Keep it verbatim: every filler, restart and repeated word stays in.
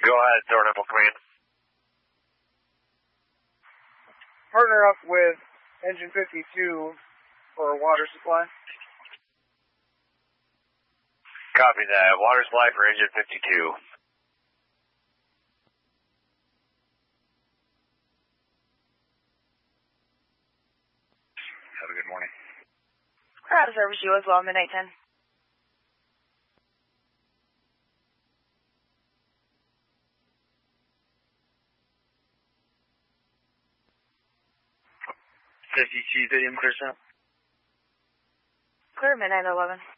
Go ahead, Thor Nipple Command. Partner up with engine fifty-two for water supply. Copy that. Water supply for engine fifty-two. Have a good morning. We're out of service, you as well, midnight ten. fifty-two, Vidium, clear sound. Clear, midnight eleven.